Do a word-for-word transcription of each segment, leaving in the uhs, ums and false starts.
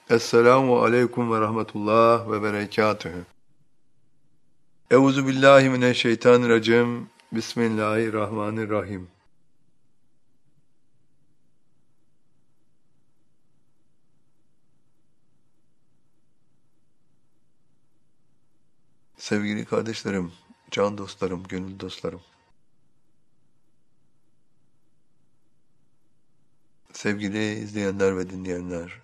Esselamu aleyküm ve rahmetullah ve berekatühü. Euzu billahi mineşşeytanirracim. Bismillahirrahmanirrahim. Sevgili kardeşlerim, can dostlarım, gönül dostlarım. Sevgili izleyenler ve dinleyenler.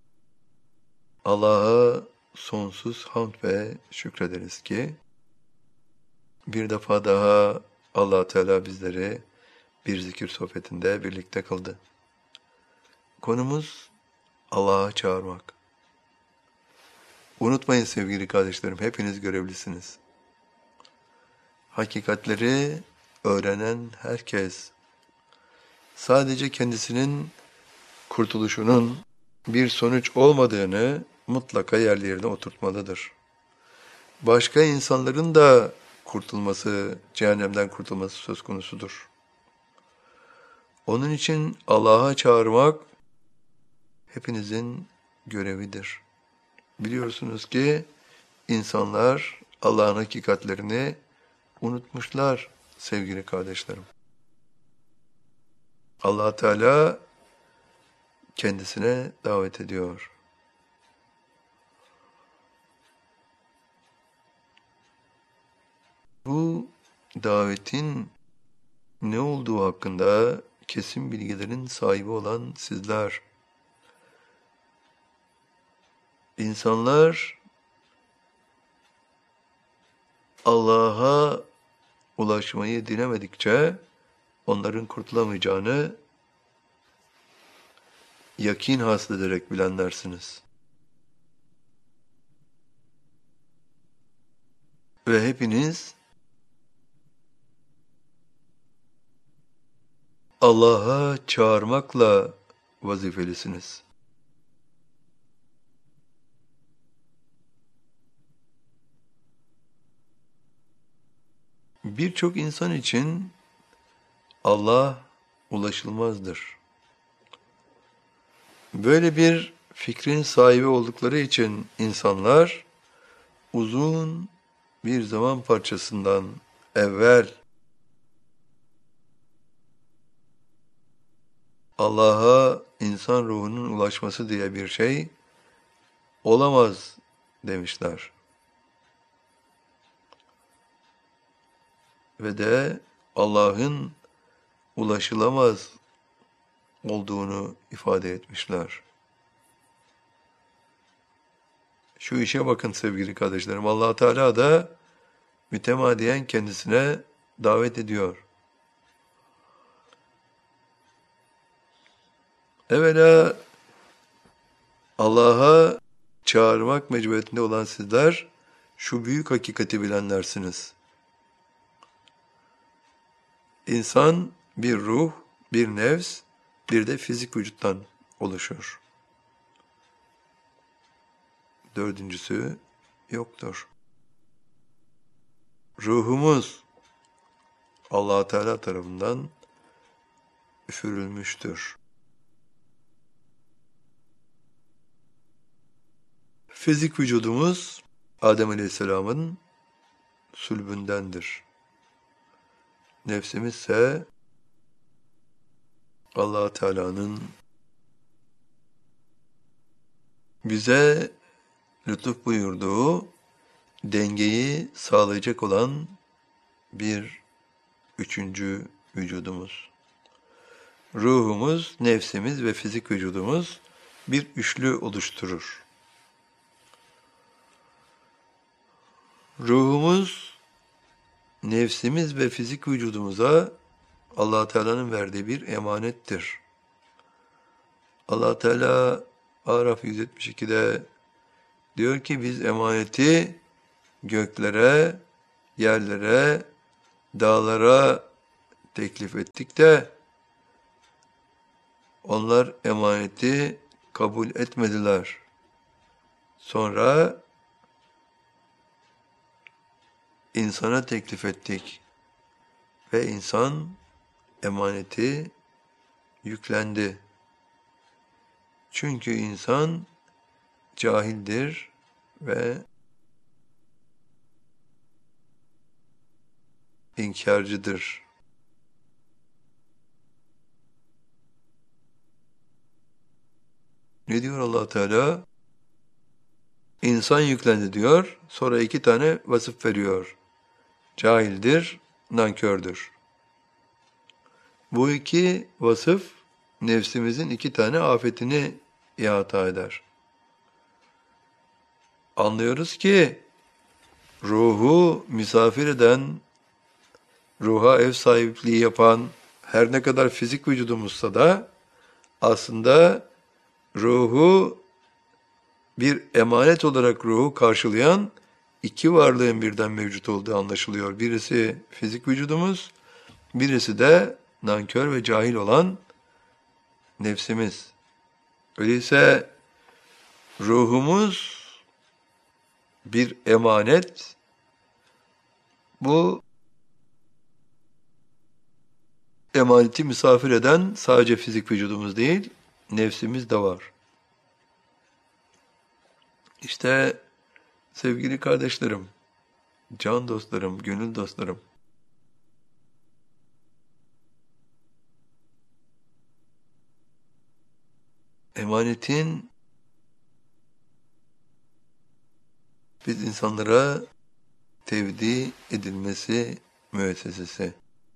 Allah'a sonsuz hamd ve şükrederiz ki bir defa daha Allah Teala bizleri bir zikir sohbetinde birlikte kıldı. Konumuz Allah'a çağırmak. Unutmayın sevgili kardeşlerim, hepiniz görevlisiniz. Hakikatleri öğrenen herkes sadece kendisinin kurtuluşunun bir sonuç olmadığını mutlaka yerli yerine oturtmalıdır. Başka insanların da kurtulması, cehennemden kurtulması söz konusudur. Onun için Allah'a çağırmak hepinizin görevidir. Biliyorsunuz ki insanlar Allah'ın hakikatlerini unutmuşlar sevgili kardeşlerim. Allah Teala kendisine davet ediyor. Bu davetin ne olduğu hakkında kesin bilgilerin sahibi olan sizler. İnsanlar Allah'a ulaşmayı dilemedikçe onların kurtulamayacağını yakin hasıl ederek bilenlersiniz. Ve hepiniz Allah'a çağırmakla vazifelisiniz. Birçok insan için Allah ulaşılmazdır. Böyle bir fikrin sahibi oldukları için insanlar uzun bir zaman parçasından evvel Allah'a insan ruhunun ulaşması diye bir şey olamaz demişler. Ve de Allah'ın ulaşılamaz olduğunu ifade etmişler. Şu işe bakın sevgili kardeşlerim. Allah Teala da mütemadiyen kendisine davet ediyor. Evvela Allah'a çağırmak mecburiyetinde olan sizler şu büyük hakikati bilenlersiniz. İnsan bir ruh, bir nefs, bir de fizik vücuttan oluşur. Dördüncüsü yoktur. Ruhumuz Allah Teala tarafından üfürülmüştür. Fizik vücudumuz Adem Aleyhisselam'ın sülbündendir. Nefsimiz ise Allah Teala'nın bize lütuf buyurduğu dengeyi sağlayacak olan bir üçüncü vücudumuz. Ruhumuz, nefsimiz ve fizik vücudumuz bir üçlü oluşturur. Ruhumuz, nefsimiz ve fizik vücudumuza Allah Teala'nın verdiği bir emanettir. Allah Teala Araf yüz yetmiş ikide diyor ki biz emaneti göklere, yerlere, dağlara teklif ettik de onlar emaneti kabul etmediler. Sonra insana teklif ettik ve insan emaneti yüklendi. Çünkü insan cahildir ve inkarcıdır. Ne diyor Allah Teala? İnsan yüklendi diyor, sonra iki tane vasıf veriyor. Cahildir, nankördür. Bu iki vasıf, nefsimizin iki tane afetini ihata eder. Anlıyoruz ki, ruhu misafir eden, ruha ev sahipliği yapan, her ne kadar fizik vücudumuzsa da, aslında ruhu bir emanet olarak ruhu karşılayan iki varlığın birden mevcut olduğu anlaşılıyor. Birisi fizik vücudumuz, birisi de nankör ve cahil olan nefsimiz. Öyleyse ruhumuz bir emanet. Bu emaneti misafir eden sadece fizik vücudumuz değil, nefsimiz de var. İşte sevgili kardeşlerim, can dostlarım, gönül dostlarım, emanetin biz insanlara tevdi edilmesi müessesesi.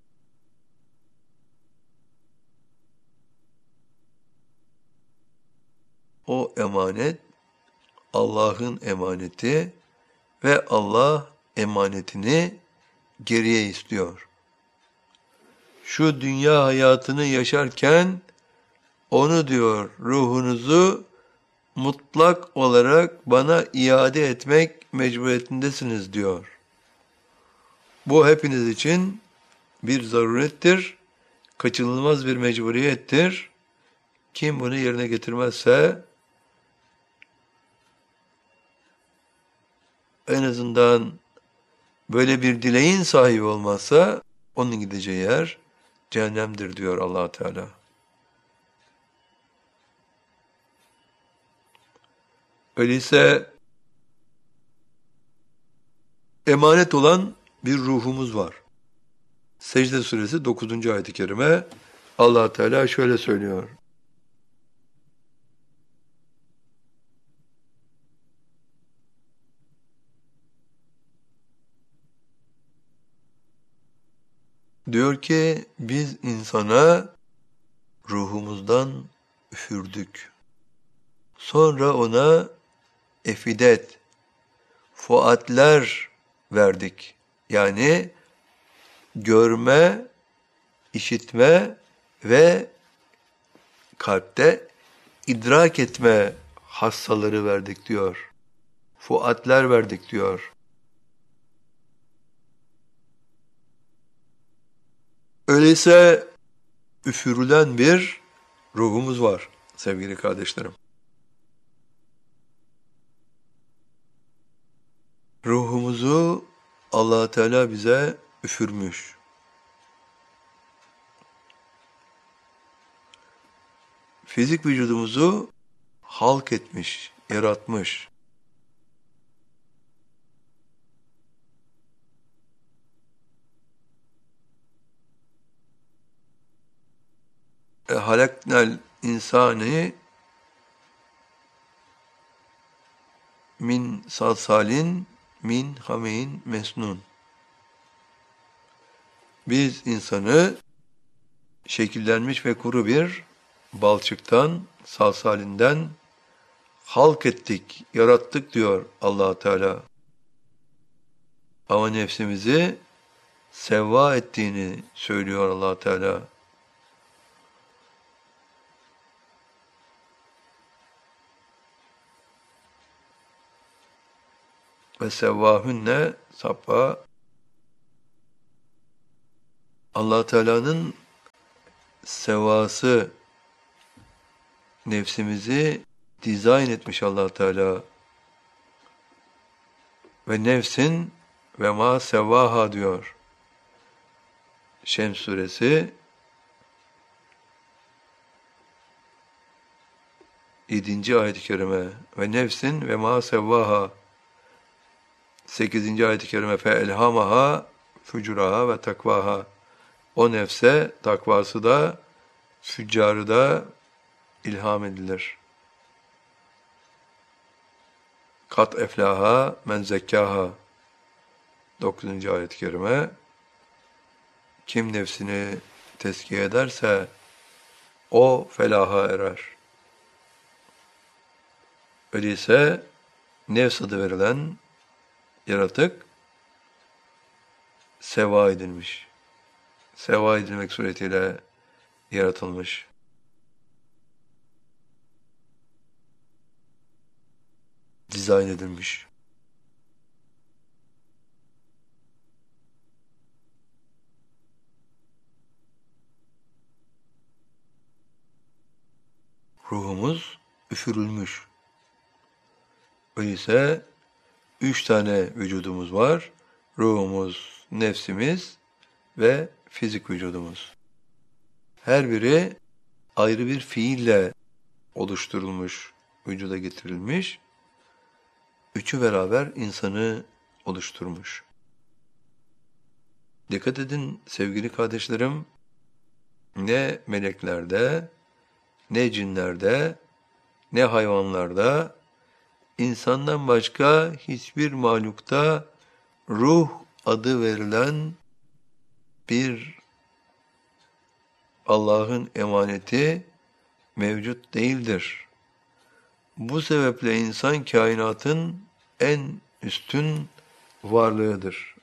O emanet Allah'ın emaneti ve Allah emanetini geriye istiyor. Şu dünya hayatını yaşarken onu diyor, ruhunuzu mutlak olarak bana iade etmek mecburiyetindesiniz diyor. Bu hepiniz için bir zarurettir, kaçınılmaz bir mecburiyettir. Kim bunu yerine getirmezse, en azından böyle bir dileğin sahibi olmazsa, onun gideceği yer cehennemdir diyor Allah Teala. Öyleyse emanet olan bir ruhumuz var. Secde suresi dokuzuncu ayet-i kerime Allah Teala şöyle söylüyor. Diyor ki biz insana ruhumuzdan üfürdük. Sonra ona efidet, fuatler verdik. Yani görme, işitme ve kalpte idrak etme hassaları verdik diyor. Fuatler verdik diyor. Öyleyse üfürülen bir ruhumuz var sevgili kardeşlerim. Ruhumuzu Allah Teala bize üfürmüş. Fizik vücudumuzu halk etmiş, yaratmış. E, halaknel insani min salsalin min hamein mesnun. Biz insanı şekillenmiş ve kuru bir balçıktan, salsalinden halk ettik, yarattık diyor Allah Teala. Ama nefsimizi sevva ettiğini söylüyor Allah Teala. Ve sevvahünne sappa. Allah Teala'nın sevası, nefsimizi dizayn etmiş Allah Teala. Ve nefsin ve ma sevvaha diyor. Şems suresi yedinci ayet-i kerime ve nefsin ve ma sevvaha. sekizinci ayet-i kerime fe elhamaha fucuraha ve takvaha. O nefse takvası da füccarı da ilham edilir. Kat eflaha men zekkaha. dokuzuncu ayet-i kerime. Kim nefsini tezkiye ederse o felaha erer. Öyleyse nefs adı verilen yaratık seva edilmiş. Seva edilmek suretiyle yaratılmış. Dizayn edilmiş. Ruhumuz üfürülmüş. Öyleyse üç tane vücudumuz var. Ruhumuz, nefsimiz ve fizik vücudumuz. Her biri ayrı bir fiille oluşturulmuş, vücuda getirilmiş. Üçü beraber insanı oluşturmuş. Dikkat edin sevgili kardeşlerim, ne meleklerde, ne cinlerde, ne hayvanlarda, insandan başka hiçbir mahlukta ruh adı verilen bir Allah'ın emaneti mevcut değildir. Bu sebeple insan kainatın en üstün varlığıdır.